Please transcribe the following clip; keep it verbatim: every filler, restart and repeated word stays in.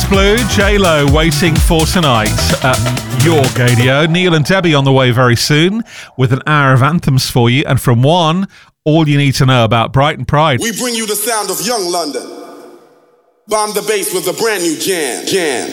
Blue, J-Lo, Waiting for Tonight at your radio. Neil and Debbie on the way very soon with an hour of anthems for you. And from one, all you need to know about Brighton Pride. We bring you the sound of young London. Bomb the bass with a brand new jam. Jam.